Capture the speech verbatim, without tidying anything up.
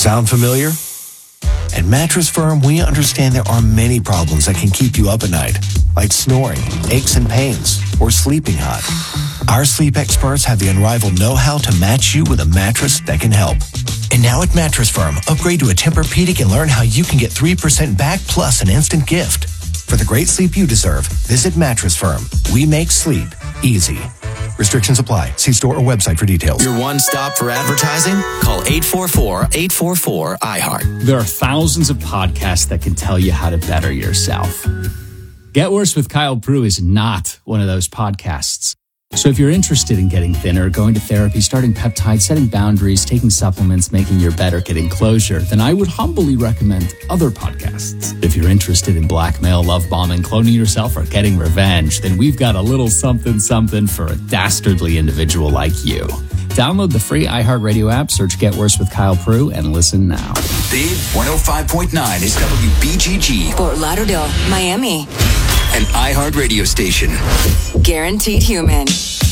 Sound familiar? At Mattress Firm, we understand there are many problems that can keep you up at night, like snoring, aches and pains, or sleeping hot. Our sleep experts have the unrivaled know-how to match you with a mattress that can help. And now at Mattress Firm, upgrade to a Tempur-Pedic and learn how you can get three percent back plus an instant gift. For the great sleep you deserve, visit Mattress Firm. We make sleep easy. Restrictions apply. See store or website for details. Your one stop for advertising? Call eight four four, eight four four, I heart. There are thousands of podcasts that can tell you how to better yourself. Get Worse with Kyle Prue is not one of those podcasts. So if you're interested in getting thinner, going to therapy, starting peptides, setting boundaries, taking supplements, making your bed, or getting closure, then I would humbly recommend other podcasts. If you're interested in blackmail, love bombing, cloning yourself, or getting revenge, then we've got a little something something for a dastardly individual like you. Download the free iHeartRadio app, search Get Worse with Kyle Prue, and listen now. Big one oh five point nine is W B G G. Fort Lauderdale, Miami. An iHeart radio station. Guaranteed human.